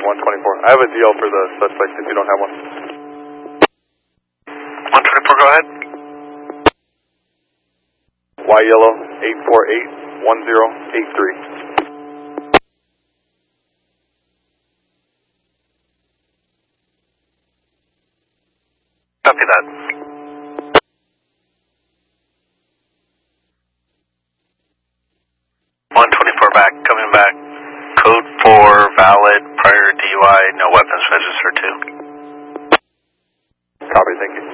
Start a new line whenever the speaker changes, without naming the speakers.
124. I have a DL for the suspect if you don't have one.
124, go ahead.
Y yellow 8481083.
Copy that. Back, coming back. Code 4, valid, prior DUI, no weapons registered too.
Copy, thank you.